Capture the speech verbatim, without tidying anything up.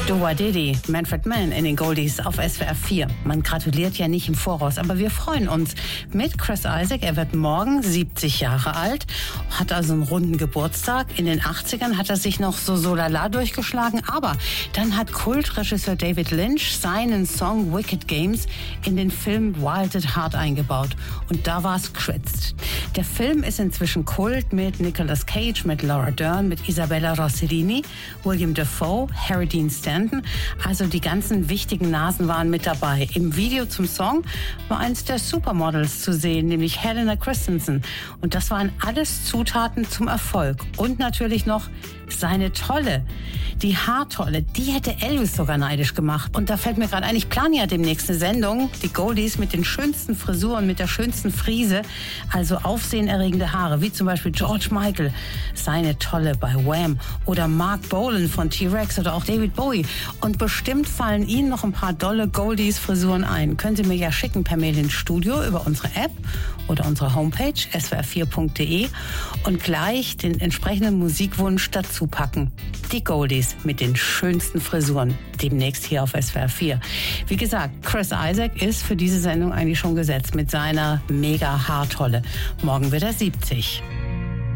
Dua Diddy, Manfred Mann in den Goldies auf S W R vier. Man gratuliert ja nicht im Voraus, aber wir freuen uns mit Chris Isaak. Er wird morgen siebzig Jahre alt, hat also einen runden Geburtstag. In den achtzigern hat er sich noch so so lala durchgeschlagen, aber dann hat Kultregisseur David Lynch seinen Song Wicked Games in den Film Wild at Heart eingebaut. Und da war es geschwätzt. Der Film ist inzwischen Kult mit Nicolas Cage, mit Laura Dern, mit Isabella Rossellini, William Dafoe, Harry Dean Stanton. Also die ganzen wichtigen Nasen waren mit dabei. Im Video zum Song war eins der Supermodels zu sehen, nämlich Helena Christensen. Und das waren alles Zutaten zum Erfolg. Und natürlich noch seine Tolle, die Haartolle, die hätte Elvis sogar neidisch gemacht. Und da fällt mir gerade ein, ich plane ja demnächst eine Sendung, die Goldies mit den schönsten Frisuren, mit der schönsten Frise, also aufsehenerregende Haare, wie zum Beispiel George Michael, seine Tolle bei Wham! Oder Mark Bolan von T-Rex oder auch David Bowie. Und bestimmt fallen Ihnen noch ein paar dolle Goldies-Frisuren ein. Können Sie mir ja schicken per Mail ins Studio über unsere App oder unsere Homepage s w r vier punkt d e und gleich den entsprechenden Musikwunsch dazu packen. Die Goldies mit den schönsten Frisuren. Demnächst hier auf S W R vier. Wie gesagt, Chris Isaak ist für diese Sendung eigentlich schon gesetzt mit seiner mega Haartolle. Morgen wird er siebzig.